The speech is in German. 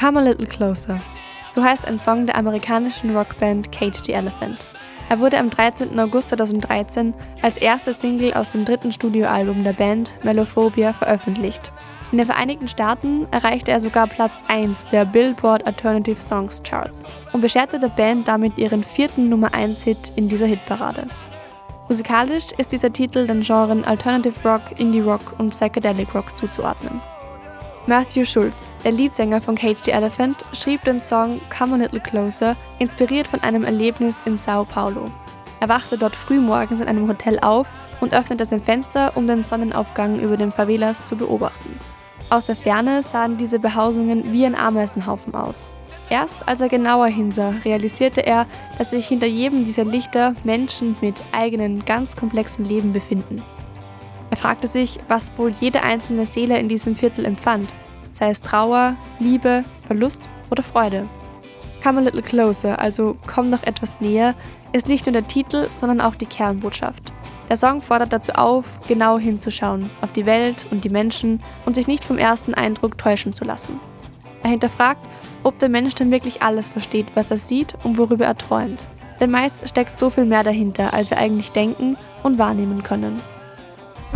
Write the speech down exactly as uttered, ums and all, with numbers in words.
Come a Little Closer. So heißt ein Song der amerikanischen Rockband Cage the Elephant. Er wurde am dreizehnten August zweitausenddreizehn als erste Single aus dem dritten Studioalbum der Band Melophobia veröffentlicht. In den Vereinigten Staaten erreichte er sogar Platz eins der Billboard Alternative Songs Charts und bescherte der Band damit ihren vierten Nummer eins Hit in dieser Hitparade. Musikalisch ist dieser Titel den Genren Alternative Rock, Indie Rock und Psychedelic Rock zuzuordnen. Matthew Schulz, der Leadsänger von Cage the Elephant, schrieb den Song Come a Little Closer, inspiriert von einem Erlebnis in Sao Paulo. Er wachte dort frühmorgens in einem Hotel auf und öffnete sein Fenster, um den Sonnenaufgang über den Favelas zu beobachten. Aus der Ferne sahen diese Behausungen wie ein Ameisenhaufen aus. Erst als er genauer hinsah, realisierte er, dass sich hinter jedem dieser Lichter Menschen mit eigenen, ganz komplexen Leben befinden. Er fragte sich, was wohl jede einzelne Seele in diesem Viertel empfand, sei es Trauer, Liebe, Verlust oder Freude. Come a Little Closer, also Komm noch etwas näher, ist nicht nur der Titel, sondern auch die Kernbotschaft. Der Song fordert dazu auf, genau hinzuschauen, auf die Welt und die Menschen und sich nicht vom ersten Eindruck täuschen zu lassen. Er hinterfragt, ob der Mensch denn wirklich alles versteht, was er sieht und worüber er träumt. Denn meist steckt so viel mehr dahinter, als wir eigentlich denken und wahrnehmen können.